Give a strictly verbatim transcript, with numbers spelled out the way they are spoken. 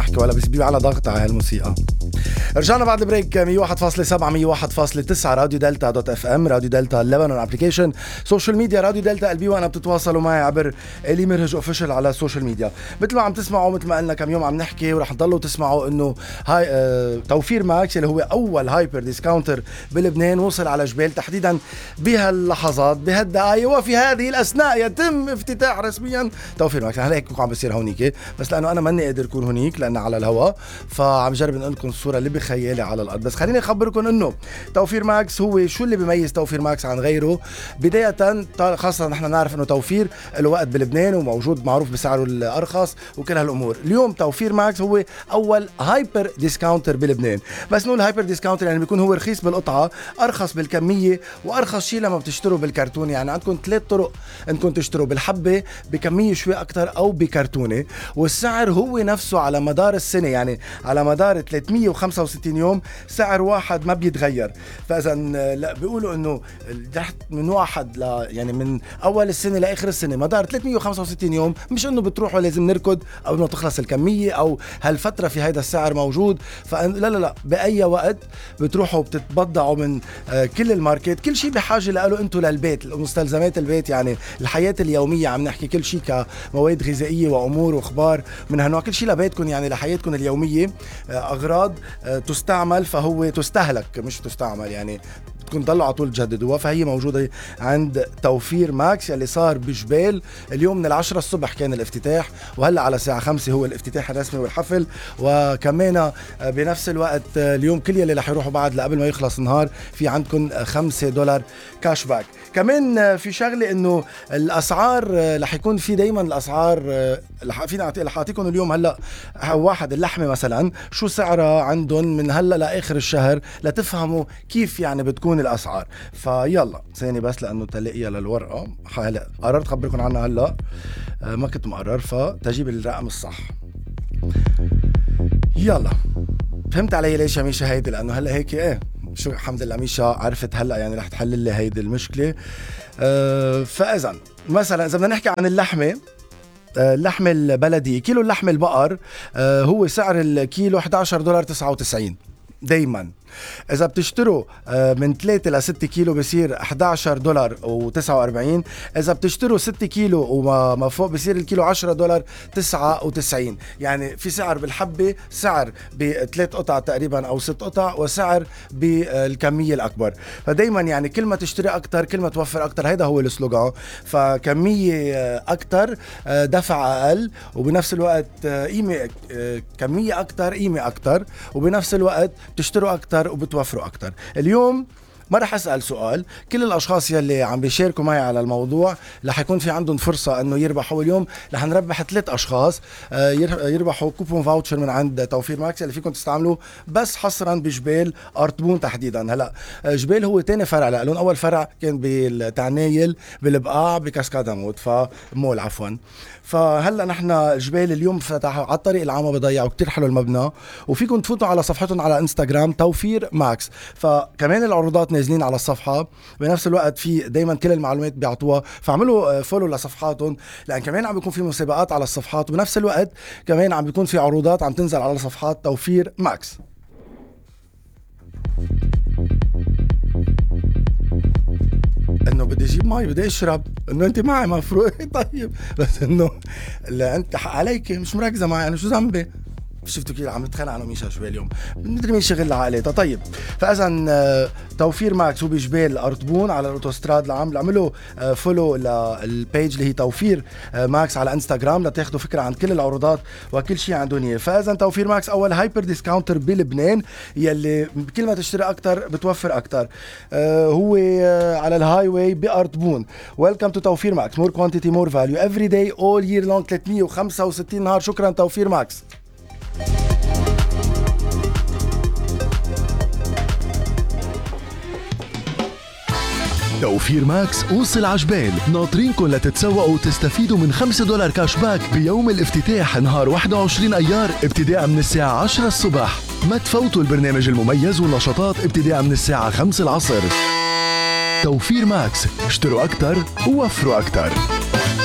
نحكي ولا بيسبيب على ضغط على هالموسيقى. رجعنا بعد بريك. مية وواحد فاصلة سبعة مية وواحد فاصلة تسعة راديو دلتا دوت اف ام، راديو دلتا لبنان ابليكيشن، سوشيال ميديا راديو دلتا قلبي، وانا بتتواصلوا معي عبر الي مرهج اوفيشال على السوشيال ميديا. مثل ما عم تسمعوا، مثل ما قلنا كم يوم عم نحكي ورح تضلوا تسمعوا انه هاي اه توفير ماكس اللي هو اول هايبر ديسكاونتر بلبنان وصل على جبال تحديدا بهاللحظات بهالدقائق وفي هذه الاثناء يتم افتتاح رسميا توفير ماكس. هلا هيك عم بصير هونيك، بس لانه انا ماني قادر اكون هونيك لانه على الهواء، فعم جرب نقول لكم الصوره اللي بخيالي على الارض. بس خليني اخبركم انه توفير ماكس هو شو اللي بيميز توفير ماكس عن غيره. بدايه خاصه نحن نعرف انه توفير له وقت بلبنان وموجود معروف بسعره الارخص وكل هالامور. اليوم توفير ماكس هو اول هايبر ديسكاونتر بلبنان. بس نقول هايبر ديسكاونتر يعني بيكون هو رخيص بالقطعه، ارخص بالكميه، وارخص شيء لما بتشتروا بالكرتون. يعني عندكم ثلاث طرق انكم تشتروا: بالحبه، بكميه شوي اكثر، او بكرتونه. والسعر هو نفسه على مدار السنه، يعني على مدار ثلاثمية وخمسة وستين يوم سعر واحد ما بيتغير. فاذا لا بيقولوا انه تحت من واحد ل يعني من اول السنه لاخر السنه مدار ثلاثمية وخمسة وستين يوم، مش انه بتروحوا لازم نركض او انه تخلص الكميه او هالفتره في هيدا السعر موجود. فلا لا لا باي وقت بتروحوا بتتبضعوا من كل الماركت، كل شيء بحاجه له انتم للبيت، مستلزمات البيت، يعني الحياه اليوميه. عم نحكي كل شيء كمواد غذائيه وامور واخبار من هالنوع، كل شيء لبيتكم يعني لحياتكم اليوميه، اغراض تستعمل، فهو تستهلك مش تستعمل، يعني بتكون ضلوا على طول تجددوها. فهي موجودة عند توفير ماكس اللي صار بجبال. اليوم من العشرة الصبح كان الافتتاح، وهلأ على الساعة خمسة هو الافتتاح الرسمي والحفل. وكمان بنفس الوقت اليوم كل يلي رح يروحوا بعد لقبل ما يخلص النهار في عندكم خمسة دولار كاش باك. كمان في شغلة انه الاسعار رح يكون في دايما الاسعار فينا رح اعطيكم اليوم. هلا واحد اللحمة مثلا شو سعرها عندهم من هلا لاخر الشهر لتفهموا كيف يعني بتكون الاسعار. فيلا ثاني بس لانه تلاقيها للورقه، هلا قررت خبركم عنها هلا، ما كنت مقرر فتجيب الرقم الصح. يلا فهمت علي ليش يا ميشا هيدي؟ لانه هلا هيك ايه شو الحمد لله ميشا عرفت هلا يعني رح تحل لي هيدي المشكله. أه فاذا مثلا اذا بدنا نحكي عن اللحمه، اللحمه البلدي، كيلو اللحمه البقر أه هو سعر الكيلو احد عشر دولار تسعة وتسعين دايما. إذا بتشتروا من ثلاثة لستة كيلو بصير أحد عشر دولار وتسعة وأربعين. إذا بتشتروا ستة كيلو وما فوق بصير الكيلو عشرة دولار تسعة وتسعين. يعني في سعر بالحبة، سعر بثلاث قطع تقريبا أو ست قطع، وسعر بالكمية الأكبر. فدايما يعني كل ما تشتري أكتر كل ما توفر أكتر، هذا هو السلوغان. فكمية أكتر دفع أقل، وبنفس الوقت قيمة كمية أكتر قيمة أكتر، وبنفس الوقت تشتروا أكتر وبتوفروا أكتر. اليوم ما رح أسأل سؤال، كل الأشخاص يلي عم بيشاركوا معي على الموضوع رح يكون في عندهم فرصة أنه يربحوا. اليوم رح نربح ثلاث أشخاص يربحوا كوبون فاوتشر من عند توفير ماكس اللي فيكم تستعملوه بس حصرا بجبال أرطبون تحديدا. هلا جبال هو تاني فرع لألون، أول فرع كان بالتعنايل بالبقاع بكاسكاداموت فمول عفوا. فهلا نحن جبال اليوم فتحوا على الطريق العام بضيعوا كتير حلو المبنى، وفيكم تفوتوا على صفحتهم على انستغرام توفير ماكس. فكمان العروضات نازلين على الصفحة، بنفس الوقت في دايما كل المعلومات بيعطوها، فاعملوا فولو لصفحاتهم لأن كمان عم بيكون في مسابقات على الصفحات، وبنفس الوقت كمان عم بيكون في عروضات عم تنزل على صفحات توفير ماكس. انه بدي اجيب مي بدي اشرب، انه انت معي مفروض طيب، بس انه لا انت حق عليك مش مركزه معي، انا شو ذنبي؟ شفتوا كيف عم نتخانق انا وميشا شوي اليوم، بندري مين شغل عقليتها. طيب فاذا توفير ماكس هو بجبال ارطبون على الاوتوستراد العام. اعملوا فولو للبيج اللي هي توفير ماكس على انستغرام لتاخذوا فكره عن كل العروضات وكل شيء عندهم اياه. فاذا توفير ماكس اول هايبر ديسكاونتر بلبنان يلي كل ما تشتري اكثر بتوفر اكثر. هو على الهاي واي بارطبون. ويلكم تو توفير ماكس، مور كوانتيتي مور فاليو افري داي اول يير لونج، ثلاثمية وخمسة وستين نهار. شكرا توفير ماكس. توفير ماكس وصل عجبال، ناطرينكم لتتسوقوا وتستفيدوا من خمسة دولار كاش باك بيوم الافتتاح نهار واحد وعشرين ايار ابتداء من الساعة عشرة الصبح. ما تفوتوا البرنامج المميز والنشاطات ابتداء من الساعة خمسة العصر. توفير ماكس، اشتروا أكتر ووفروا أكتر.